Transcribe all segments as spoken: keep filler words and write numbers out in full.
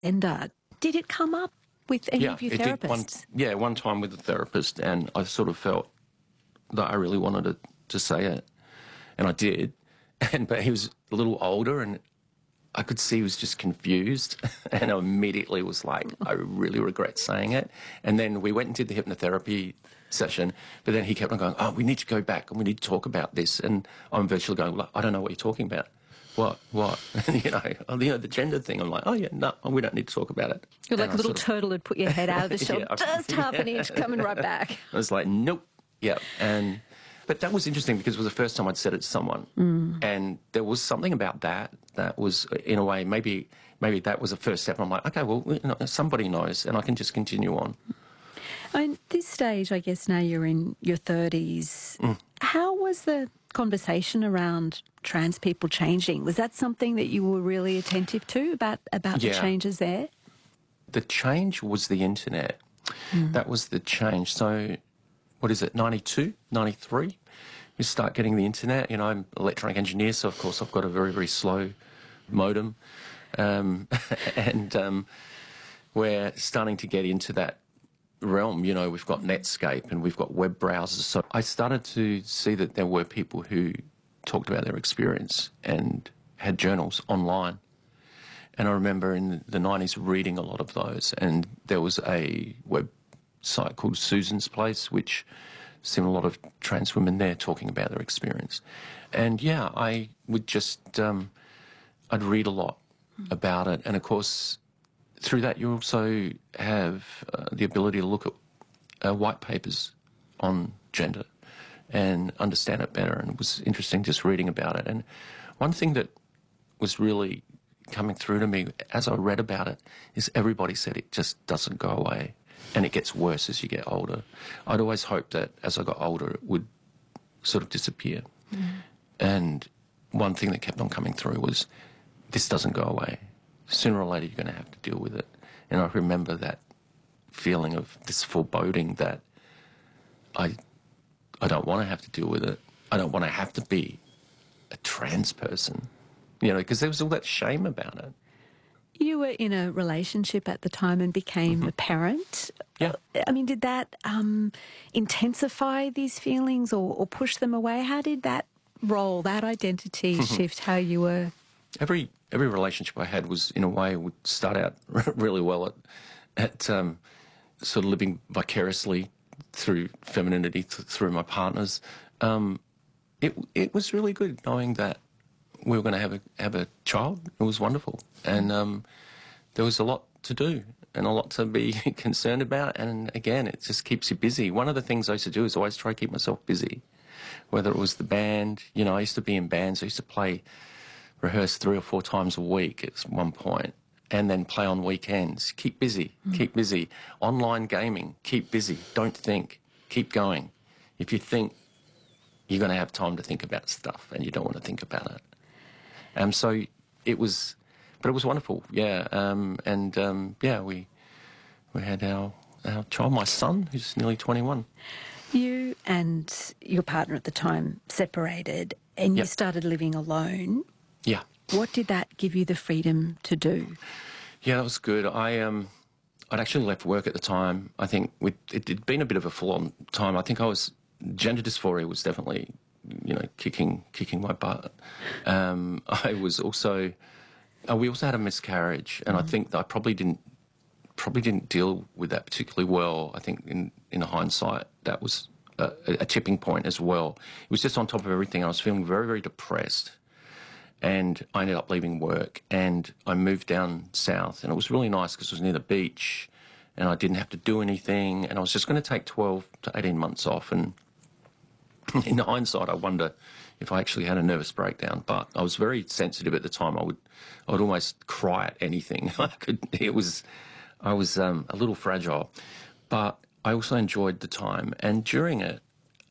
gender. Did it come up with any yeah, of your it therapists? Did one, yeah, one time with a therapist, and I sort of felt that I really wanted to, to say it, and I did. And but he was a little older, and I could see he was just confused, and I immediately was like, I really regret saying it. And then we went and did the hypnotherapy session, but then he kept on going, oh, we need to go back and we need to talk about this. And I'm virtually going, well, I don't know what you're talking about. What, what? you know, oh, you know, the gender thing. I'm like, oh, yeah, no, we don't need to talk about it. You're like and a little sort of, turtle had put your head out of the shell, yeah, just half an inch, coming right back. I was like, nope, yeah. And but that was interesting because it was the first time I'd said it to someone, mm. and there was something about that that was, in a way, maybe maybe that was a first step. And I'm like, okay, well, you know, somebody knows, and I can just continue on. And this stage, I guess now you're in your thirties. Mm. How was the conversation around trans people changing? Was that something that you were really attentive to about about yeah. the changes there? The change was the internet. Mm. That was the change. So, what is it, ninety-two, ninety-three? We start getting the internet. You know, I'm an electronic engineer, so of course I've got a very, very slow modem. Um, and um, we're starting to get into that realm. You know, we've got Netscape and we've got web browsers. So I started to see that there were people who talked about their experience and had journals online. And I remember in the nineties reading a lot of those, and there was a website called Susan's Place, which seen a lot of trans women there talking about their experience. And yeah, I would just, um, I'd read a lot about it. And of course, through that you also have uh, the ability to look at uh, white papers on gender and understand it better. And it was interesting just reading about it. And one thing that was really coming through to me as I read about it is everybody said it just doesn't go away. And it gets worse as you get older. I'd always hoped that as I got older it would sort of disappear. Mm. And one thing that kept on coming through was, this doesn't go away. Sooner or later you're going to have to deal with it. And I remember that feeling of this foreboding that I, I don't want to have to deal with it. I don't want to have to be a trans person, you know, because there was all that shame about it. You were in a relationship at the time and became mm-hmm. a parent. Yeah. I mean, did that um, intensify these feelings or, or push them away? How did that role, that identity shift how you were? Every every relationship I had was, in a way, would start out really well at, at um, sort of living vicariously through femininity, th- through my partners. Um, it it was really good knowing that we were going to have a have a child. It was wonderful, and um, there was a lot to do and a lot to be concerned about. And again, it just keeps you busy. One of the things I used to do is always try to keep myself busy, whether it was the band. You know, I used to be in bands. I used to play, rehearse three or four times a week at one point, and then play on weekends. Keep busy. Mm. Keep busy. Online gaming. Keep busy. Don't think. Keep going. If you think, you're going to have time to think about stuff, and you don't want to think about it. Um, so it was, but it was wonderful, yeah. Um, and um, yeah, we we had our our child, my son, who's nearly twenty-one. You and your partner at the time separated, and yep. you started living alone. Yeah. What did that give you the freedom to do? Yeah, that was good. I um, I'd actually left work at the time. I think we, it had been a bit of a full-on time. I think I was gender dysphoria was definitely, you know, kicking kicking my butt. Um, I was also, uh, we also had a miscarriage, and mm. I think that I probably didn't probably didn't deal with that particularly well. I think in in hindsight, that was a, a tipping point as well. It was just on top of everything. I was feeling very, very depressed, and I ended up leaving work, and I moved down south, and it was really nice because it was near the beach, and I didn't have to do anything, and I was just going to take twelve to eighteen months off. And in hindsight, I wonder if I actually had a nervous breakdown, but I was very sensitive at the time. I would, I would almost cry at anything. I could. It was, I was um, a little fragile, but I also enjoyed the time. And during it,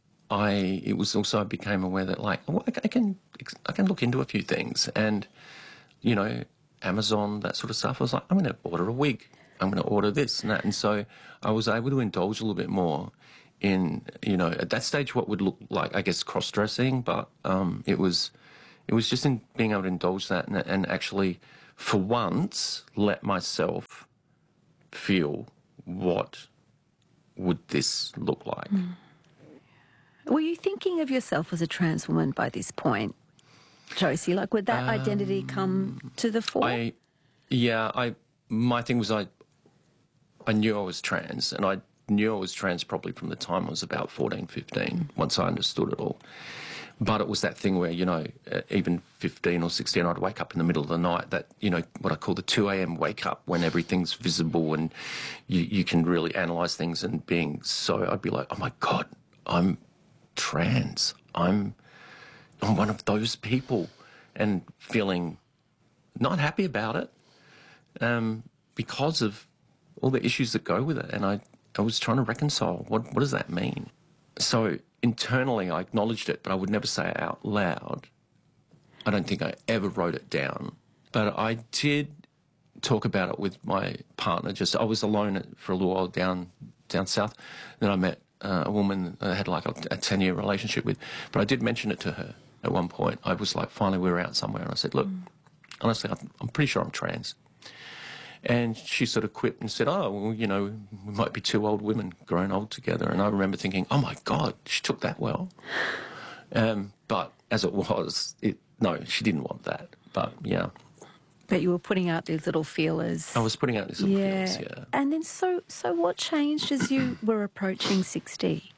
I it was also I became aware that like well, I can I can look into a few things, and you know, Amazon, that sort of stuff. I was like, I'm going to order a wig. I'm going to order this and that, and so I was able to indulge a little bit more in, you know, at that stage what would look like, I guess, cross-dressing, but um, it was it was just in being able to indulge that and, and actually for once, let myself feel what would this look like. Mm. Were you thinking of yourself as a trans woman by this point, Josie? Like, would that um, identity come to the fore? I, yeah, I. My thing was I. I knew I was trans, and I knew I was trans probably from the time I was about fourteen, fifteen, mm. once I understood it all. But it was that thing where, you know, uh, even fifteen or sixteen, I'd wake up in the middle of the night, that, you know, what I call the two a m wake up, when everything's visible and you, you can really analyse things, and being so, I'd be like, oh my God, I'm trans. I'm, I'm one of those people, and feeling not happy about it um, because of all the issues that go with it. And I, I was trying to reconcile, what, what does that mean? So internally I acknowledged it, but I would never say it out loud. I don't think I ever wrote it down. But I did talk about it with my partner. Just I was alone for a little while down down south. Then I met uh, a woman I had like a ten-year relationship with. But I did mention it to her at one point. I was like, finally we were out somewhere, and I said, look, mm. honestly, I'm pretty sure I'm trans. And she sort of quipped and said, oh, well, you know, we might be two old women grown old together. And I remember thinking, oh, my God, she took that well. Um, but as it was, it, no, she didn't want that. But, yeah. But you were putting out these little feelers. I was putting out these little yeah. feelers, yeah. And then so, so what changed as you were approaching sixty?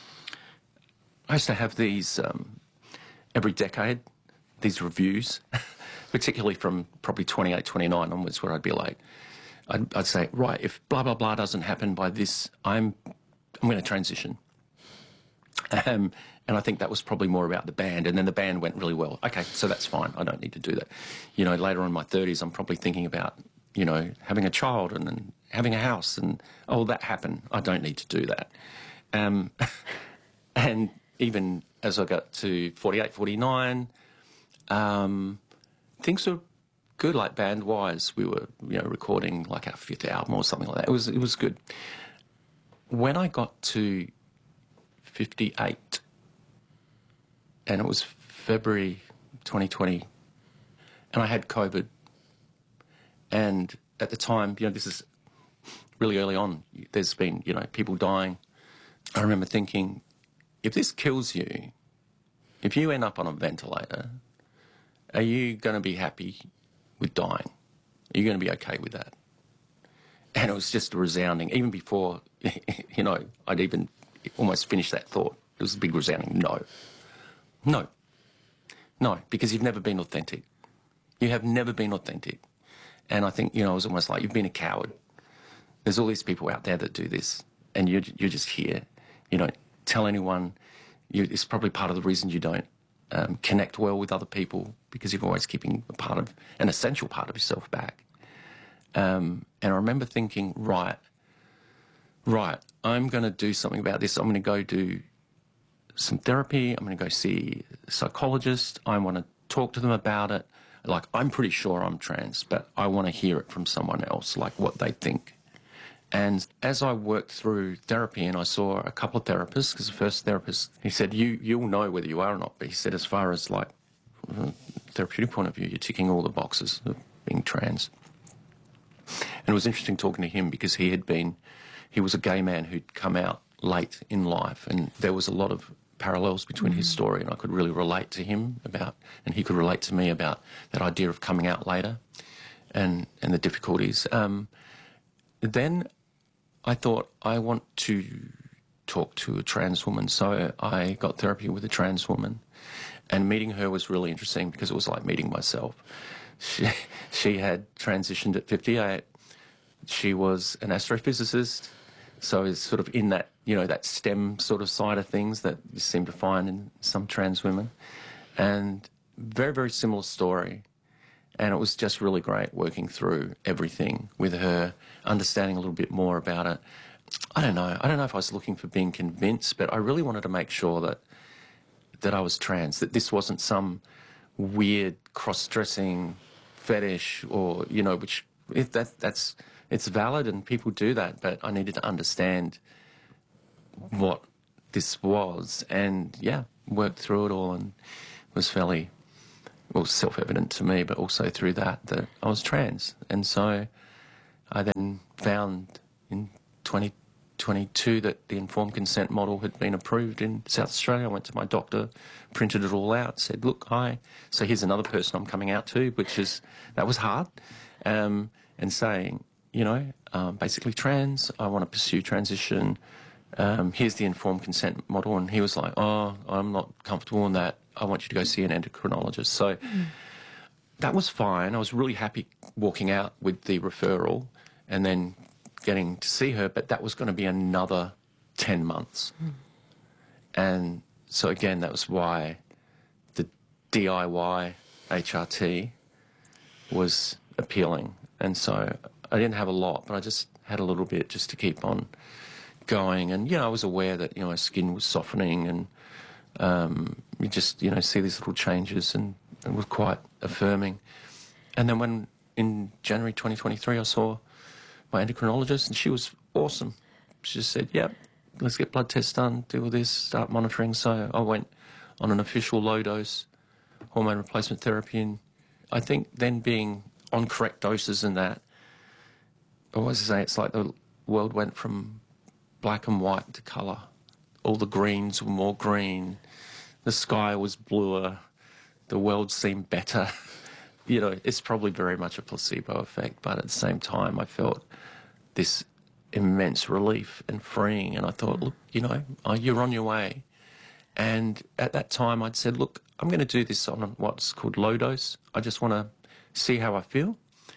I used to have these, um, every decade, these reviews, particularly from probably twenty-eight, twenty-nine onwards, where I'd be like, I'd, I'd say, right, if blah, blah, blah doesn't happen by this, I'm I'm going to transition. Um, and I think that was probably more about the band, and then the band went really well. Okay, so that's fine. I don't need to do that. You know, later on in my thirties, I'm probably thinking about, you know, having a child and then having a house, and, oh, that happened. I don't need to do that. Um, and even as I got to forty-eight, forty-nine, um, things were good, like band-wise. We were, you know, recording like our fifth album or something like that. It was, it was good. When I got to fifty-eight, and it was February twenty twenty, and I had COVID, and at the time, you know, this is really early on, there's been, you know, people dying. I remember thinking, if this kills you, if you end up on a ventilator, are you going to be happy with dying? Are you going to be okay with that? And it was just a resounding, even before, you know, I'd even almost finished that thought. It was a big resounding no. No. No, because you've never been authentic. You have never been authentic. And I think, you know, it was almost like you've been a coward. There's all these people out there that do this, and you're, you're just here. You don't tell anyone. You, it's probably part of the reason you don't um, connect well with other people, because you're always keeping a part of, an essential part of yourself back. Um, and I remember thinking, right, right, I'm going to do something about this. I'm going to go do some therapy. I'm going to go see a psychologist. I want to talk to them about it. Like, I'm pretty sure I'm trans, but I want to hear it from someone else, like what they think. And as I worked through therapy, and I saw a couple of therapists, because the first therapist, he said, you, you'll know whether you are or not. But he said, as far as like from a therapeutic point of view, you're ticking all the boxes of being trans. And it was interesting talking to him, because he had been, he was a gay man who'd come out late in life, and there was a lot of parallels between mm. his story, and I could really relate to him about, and he could relate to me about that idea of coming out later and, and the difficulties. Um, then I thought, I want to talk to a trans woman, so I got therapy with a trans woman, and meeting her was really interesting, because it was like meeting myself. She, she had transitioned at fifty-eight. She was an astrophysicist, so it's sort of in that, you know, that STEM sort of side of things that you seem to find in some trans women. And very, very similar story. And it was just really great working through everything with her, understanding a little bit more about it. I don't know. I don't know if I was looking for being convinced, but I really wanted to make sure that that I was trans, that this wasn't some weird cross-dressing fetish, or, you know, which it, that that's it's valid and people do that, but I needed to understand what this was, and yeah, worked through it all, and was fairly it was self-evident to me, but also through that, that I was trans. And so I then found in twenty twenty-two that the informed consent model had been approved in South Australia. I went to my doctor, printed it all out, said, look, hi. So here's another person I'm coming out to, which is, that was hard. Um, and saying, you know, um, basically trans, I want to pursue transition. Um, here's the informed consent model. And he was like, oh, I'm not comfortable in that. I want you to go see an endocrinologist. So mm. that was fine. I was really happy walking out with the referral and then getting to see her, but that was going to be another ten months. Mm. And so again, that was why the D I Y H R T was appealing. And so I didn't have a lot, but I just had a little bit just to keep on going. And, you know, I was aware that, you know, my skin was softening and um, you just, you know, see these little changes, and it was quite affirming. And then when in January twenty twenty-three I saw my endocrinologist, and she was awesome. She just said, yep, let's get blood tests done, do all this, start monitoring. So I went on an official low-dose hormone replacement therapy, and I think then being on correct doses and that, I always say it's like the world went from black and white to colour. All the greens were more green, the sky was bluer, the world seemed better. You know, it's probably very much a placebo effect, but at the same time I felt this immense relief and freeing, and I thought, look, you know, oh, you're on your way. And at that time I'd said, look, I'm going to do this on what's called low dose. I just want to see how I feel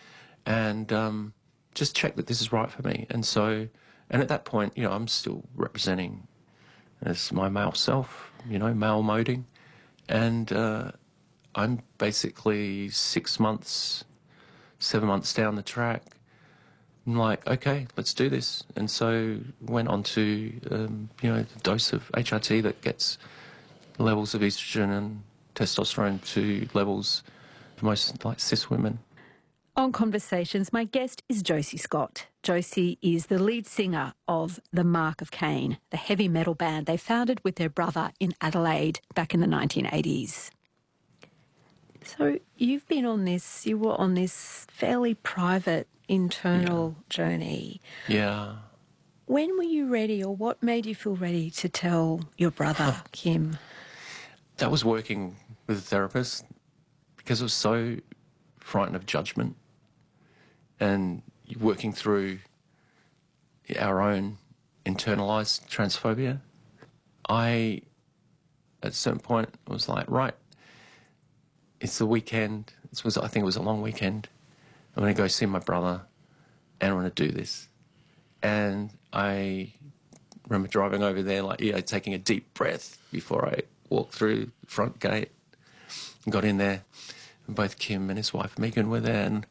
and um, just check that this is right for me. And so, and at that point, you know, I'm still representing as my male self, you know, male moding. And uh, I'm basically six months, seven months down the track. I'm like, okay, let's do this. And so went on to, um, you know, the dose of H R T that gets levels of estrogen and testosterone to levels for most like cis women. On Conversations, my guest is Josie Scott. Josie is the lead singer of The Mark of Cain, the heavy metal band they founded with their brother in Adelaide back in the nineteen eighties. So you've been on this, you were on this fairly private internal yeah. journey. Yeah. When were you ready, or what made you feel ready to tell your brother, Kim? That was working with a therapist, because I was so frightened of judgment and working through our own internalised transphobia. I, at a certain point, was like, right, it's the weekend. It was, I think it was a long weekend. I'm going to go see my brother and I'm going to do this. And I remember driving over there, like, you know, taking a deep breath before I walked through the front gate and got in there. And both Kim and his wife Megan were there, and,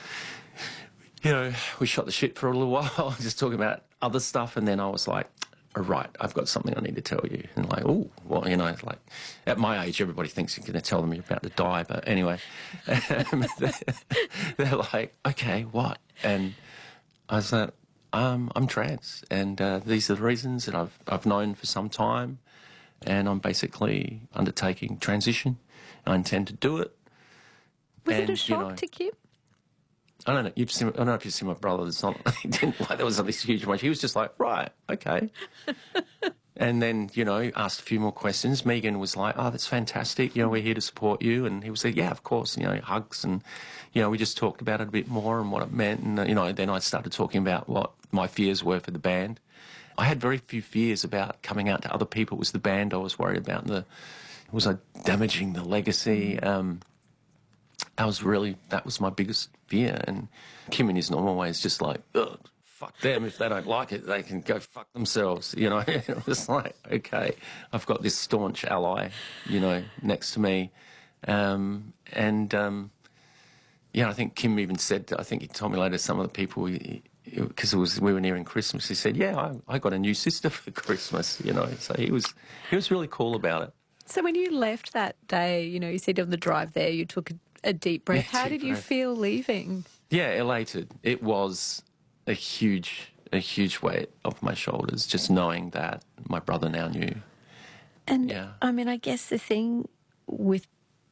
you know, we shot the shit for a little while, just talking about other stuff. And then I was like, all right, I've got something I need to tell you. And like, oh, well, you know, it's like, at my age, everybody thinks you're going to tell them you're about to die. But anyway, they're, they're like, okay, what? And I was like, um, I'm trans, and uh, these are the reasons that I've, I've known for some time, and I'm basically undertaking transition. I intend to do it. Was and, it a shock you know, to Kim? I don't know. You've seen, I don't know if you've seen my brother. It's not. He didn't like. There was this huge one. He was just like, right, okay. And then, you know, asked a few more questions. Megan was like, oh, that's fantastic. You know, we're here to support you. And he was like, yeah, of course. You know, hugs, and you know, we just talked about it a bit more and what it meant. And you know, then I started talking about what my fears were for the band. I had very few fears about coming out to other people. It was the band I was worried about. The was I damaging the legacy? Um, I was really, that was my biggest fear. And Kim in his normal way is just like, ugh, fuck them. If they don't like it, they can go fuck themselves. You know, it was like, okay, I've got this staunch ally, you know, next to me. Um, and, um, yeah, I think Kim even said, I think he told me later, some of the people, because it was, we were nearing Christmas, he said, yeah, I, I got a new sister for Christmas, you know. So he was, he was really cool about it. So when you left that day, you know, you said on the drive there, you took a, a deep breath. Yeah, How deep did you breath. feel leaving? Yeah, elated. It was a huge, a huge weight off my shoulders, just knowing that my brother now knew. And, Yeah. I mean, I guess the thing with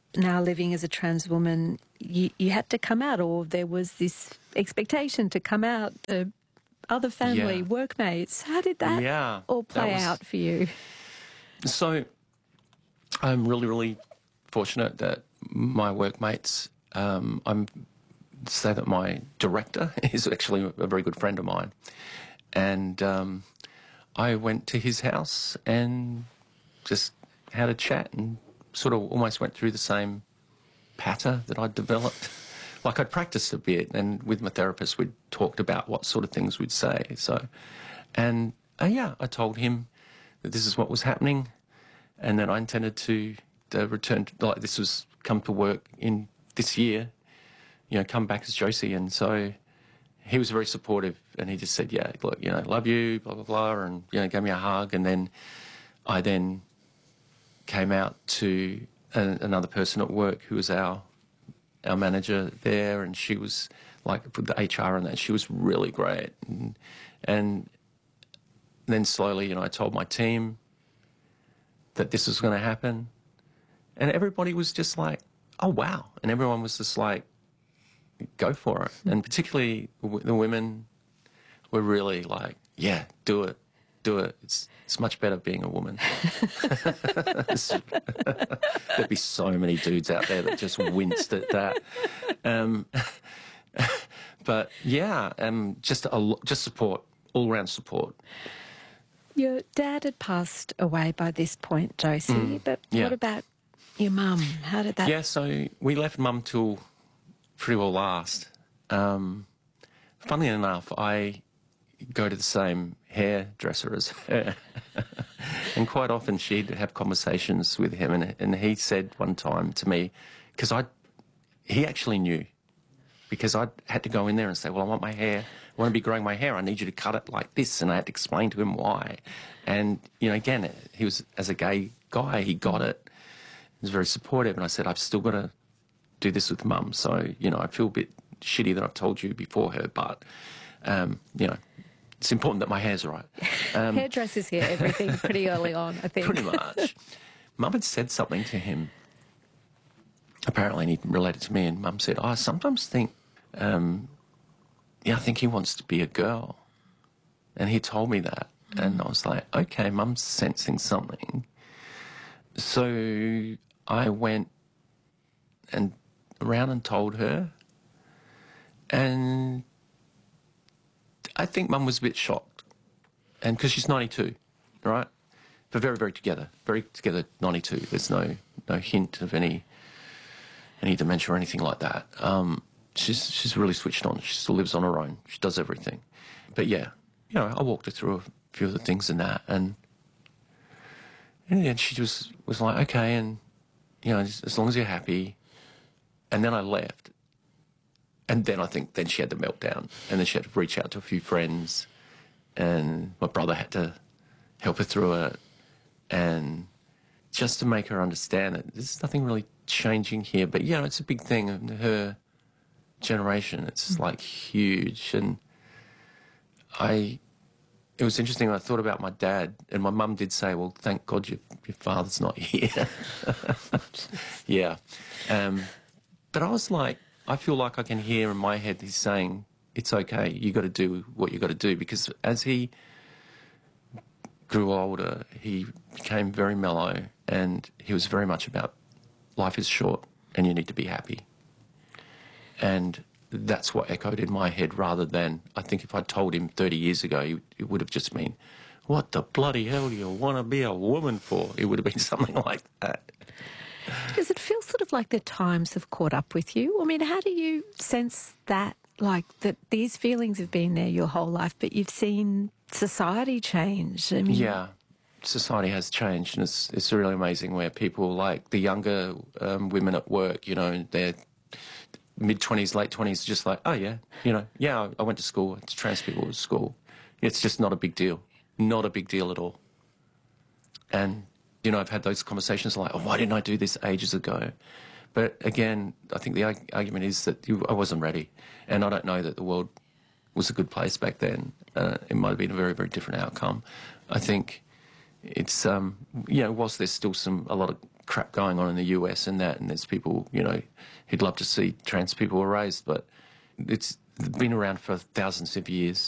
now living as a trans woman, you, you had to come out, or there was this expectation to come out to other family, Yeah. workmates. How did that Yeah, all that play was- out for you? So I'm really, really fortunate that my workmates, um, I'm say that my director is actually a very good friend of mine. And um, I went to his house and just had a chat and sort of almost went through the same patter that I'd developed. Like I'd practiced a bit, and with my therapist we'd talked about what sort of things we'd say. So, and uh, yeah, I told him that this is what was happening, and then I intended to uh, return, to, like this was come to work in this year, you know, come back as Josie. And so he was very supportive, and he just said, yeah, look, you know, love you, blah, blah, blah, and, you know, gave me a hug. And then I then came out to a, another person at work who was our our manager there, and she was like with the H R and that, she was really great. And, and then slowly, you know, I told my team that this was going to happen, and everybody was just like, oh, wow. And everyone was just like, go for it. And particularly the women were really like, yeah, do it, do it. It's it's much better being a woman. There'd be so many dudes out there that just winced at that. Um, but yeah, um, just a lo- just support, all round support. Your dad had passed away by this point, Josie, Mm, but yeah. what about your mum? How did that... Yeah, so we left mum till pretty well last. Um, funnily enough, I go to the same hairdresser as her. And quite often she'd have conversations with him, and, and he said one time to me, because I, he actually knew, because I had to go in there and say, well, I want my hair, I want to be growing my hair, I need you to cut it like this, and I had to explain to him why. And, you know, again, he was, as a gay guy, he got it. He was very supportive, and I said, I've still got to do this with mum, so, you know, I feel a bit shitty that I've told you before her, but, um, you know, it's important that my hair's right. Um, Hairdressers hear everything pretty early on, I think. Pretty much. Mum had said something to him, apparently, and he related to me, and Mum said, I sometimes think, um, yeah, I think he wants to be a girl. And he told me that, mm. and I was like, okay, Mum's sensing something. So I went and around and told her, and I think Mum was a bit shocked, and because she's ninety-two, right? But very, very together, very together, ninety-two. There's no no hint of any any dementia or anything like that. Um, she's she's really switched on. She still lives on her own. She does everything. But yeah, you know, I walked her through a few of the things and that, and in the end, she just was like, okay, and you know, as, as long as you're happy. And then I left. And then I think then she had the meltdown, and then she had to reach out to a few friends, and my brother had to help her through it, and just to make her understand that there's nothing really changing here. But, you know, it's a big thing in her generation. It's mm. like huge. And I, it was interesting. I thought about my dad, and my mum did say, well, thank God your, your father's not here. Yeah. Um, but I was like, I feel like I can hear in my head he's saying, it's okay, you got to do what you got to do. Because as he grew older, he became very mellow, and he was very much about life is short and you need to be happy. And that's what echoed in my head, rather than, I think if I told him thirty years ago, he, it would have just been, what the bloody hell do you want to be a woman for? It would have been something like that. Does it feel sort of like the times have caught up with you? I mean, how do you sense that, like, that these feelings have been there your whole life, but you've seen society change? I mean... Yeah, society has changed, and it's, it's really amazing where people, like the younger um, women at work, you know, they're mid-twenties, late twenties, just like, oh, yeah, you know, yeah, I, I went to school, it's trans people at school. It's just not a big deal. Not a big deal at all. And... you know, I've had those conversations like, oh, why didn't I do this ages ago? But again, I think the arg- argument is that you, I wasn't ready. And I don't know that the world was a good place back then. Uh, it might have been a very, very different outcome. I think it's, um, you know, whilst there's still some a lot of crap going on in the U S and that, and there's people, you know, who'd love to see trans people erased, but it's been around for thousands of years.